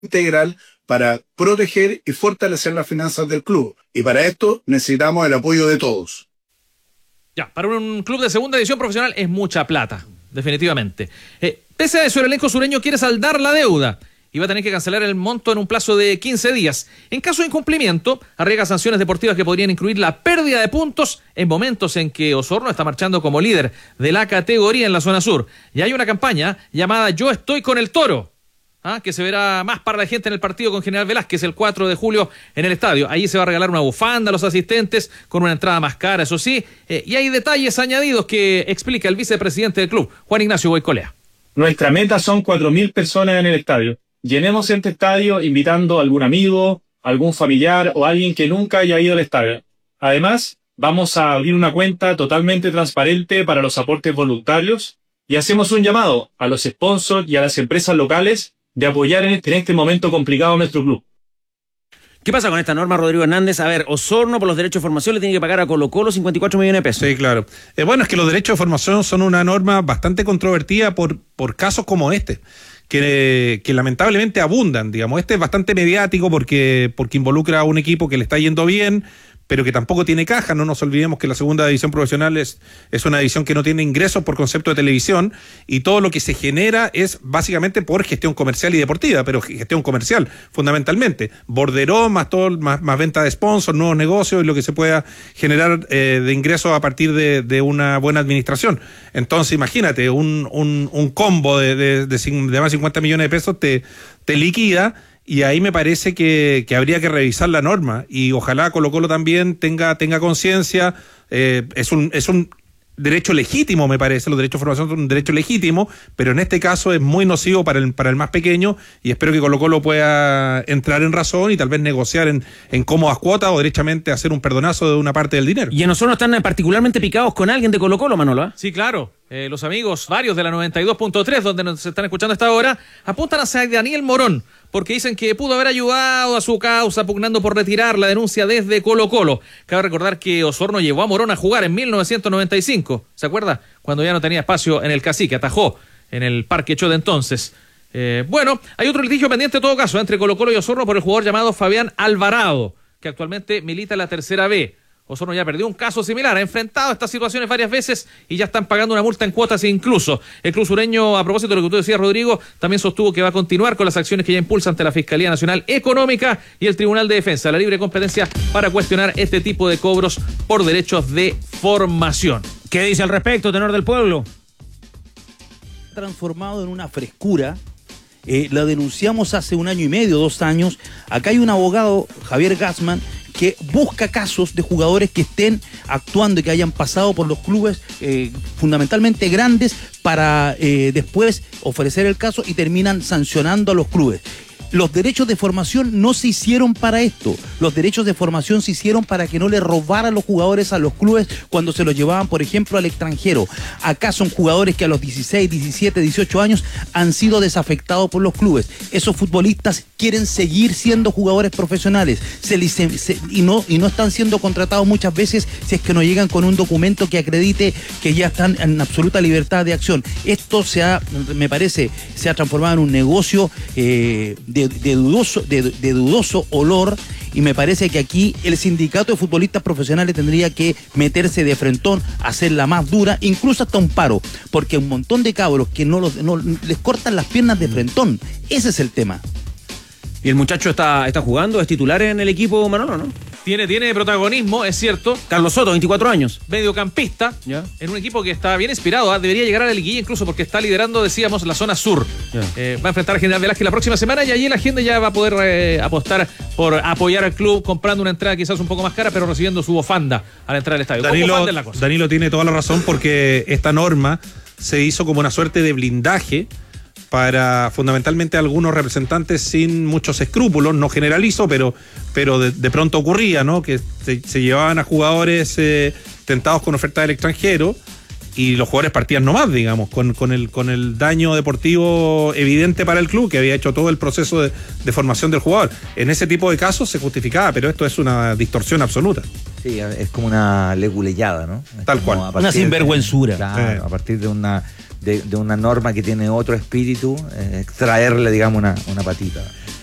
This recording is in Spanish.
integral para proteger y fortalecer las finanzas del club. Y para esto necesitamos el apoyo de todos. Ya, para un club de segunda división profesional es mucha plata, definitivamente. Pese a eso, el elenco sureño quiere saldar la deuda y va a tener que cancelar el monto en un plazo de 15 días. En caso de incumplimiento, arriesga sanciones deportivas que podrían incluir la pérdida de puntos en momentos en que Osorno está marchando como líder de la categoría en la zona sur. Y hay una campaña llamada Yo Estoy con el Toro, que se verá más para la gente en el partido con General Velázquez el 4 de julio en el estadio. Ahí se va a regalar una bufanda a los asistentes con una entrada más cara, eso sí, y hay detalles añadidos que explica el vicepresidente del club, Juan Ignacio Goicolea. Nuestra meta son 4.000 personas en el estadio. Llenemos este estadio invitando a algún amigo, algún familiar o alguien que nunca haya ido al estadio. Además, vamos a abrir una cuenta totalmente transparente para los aportes voluntarios y hacemos un llamado a los sponsors y a las empresas locales de apoyar en este momento complicado a nuestro club. ¿Qué pasa con esta norma, Rodrigo Hernández? A ver, Osorno por los derechos de formación le tiene que pagar a Colo-Colo 54 millones de pesos. Sí, claro. Bueno, es que los derechos de formación son una norma bastante controvertida por casos como este, que lamentablemente abundan, digamos. Este es bastante mediático porque involucra a un equipo que le está yendo bien, pero que tampoco tiene caja. No nos olvidemos que la segunda división profesional es una división que no tiene ingresos por concepto de televisión, y todo lo que se genera es básicamente por gestión comercial y deportiva, pero gestión comercial fundamentalmente. Borderó, más venta de sponsors, nuevos negocios y lo que se pueda generar de ingresos a partir de una buena administración. Entonces imagínate, un combo de más de 50 millones de pesos te liquida. Y ahí me parece que habría que revisar la norma, y ojalá Colo-Colo también tenga conciencia. Es un derecho legítimo, me parece. Los derechos de formación son un derecho legítimo, pero en este caso es muy nocivo para el más pequeño, y espero que Colo-Colo pueda entrar en razón y tal vez negociar en cómodas cuotas o derechamente hacer un perdonazo de una parte del dinero. Y en nosotros están particularmente picados con alguien de Colo-Colo, Manolo, Sí, claro. Los amigos, varios de la 92.3, donde nos están escuchando a esta hora, apuntan hacia Daniel Morón, porque dicen que pudo haber ayudado a su causa pugnando por retirar la denuncia desde Colo-Colo. Cabe recordar que Osorno llevó a Morón a jugar en 1995, ¿se acuerda? Cuando ya no tenía espacio en el Cacique, atajó en el Parque Cho de entonces. Bueno, hay otro litigio pendiente en todo caso entre Colo-Colo y Osorno por el jugador llamado Fabián Alvarado, que actualmente milita en la tercera B. Osorno ya perdió un caso similar, ha enfrentado estas situaciones varias veces y ya están pagando una multa en cuotas incluso. El club sureño, a propósito de lo que tú decías, Rodrigo, también sostuvo que va a continuar con las acciones que ya impulsa ante la Fiscalía Nacional Económica y el Tribunal de Defensa, la libre competencia para cuestionar este tipo de cobros por derechos de formación. ¿Qué dice al respecto, tenor del pueblo? Transformado en una frescura. La denunciamos hace 1 año y medio, 2 años. Acá hay un abogado, Javier Gassman, que busca casos de jugadores que estén actuando y que hayan pasado por los clubes fundamentalmente grandes para después ofrecer el caso, y terminan sancionando a los clubes. Los derechos de formación no se hicieron para esto. Los derechos de formación se hicieron para que no le robaran los jugadores a los clubes cuando se los llevaban, por ejemplo, al extranjero. Acá son jugadores que a los 16, 17, 18 años han sido desafectados por los clubes. Esos futbolistas quieren seguir siendo jugadores profesionales y no están siendo contratados muchas veces si es que no llegan con un documento que acredite que ya están en absoluta libertad de acción. Esto me parece, se ha transformado en un negocio de dudoso olor, y me parece que aquí el sindicato de futbolistas profesionales tendría que meterse de frentón, hacerla más dura, incluso hasta un paro, porque un montón de cabros que no les cortan las piernas de frentón. Ese es el tema. Y el muchacho está jugando, es titular en el equipo, Manolo, ¿no? Tiene protagonismo, es cierto. Carlos Soto, 24 años. Mediocampista, en un equipo que está bien inspirado, debería llegar a la liguilla incluso porque está liderando, decíamos, la zona sur. Va a enfrentar a General Velázquez la próxima semana, y allí la gente ya va a poder apostar por apoyar al club comprando una entrada quizás un poco más cara, pero recibiendo su bufanda al entrar al estadio. Danilo tiene toda la razón, porque esta norma se hizo como una suerte de blindaje para fundamentalmente algunos representantes sin muchos escrúpulos. No generalizo, pero de pronto ocurría, ¿no? Que se llevaban a jugadores tentados con oferta del extranjero, y los jugadores partían nomás, digamos, con el daño deportivo evidente para el club, que había hecho todo el proceso de formación del jugador. En ese tipo de casos se justificaba, pero esto es una distorsión absoluta. Sí, es como una leguleyada, ¿no? Tal cual. Una sinvergüenzura. Claro, a partir de una norma que tiene otro espíritu, extraerle, digamos, una patita.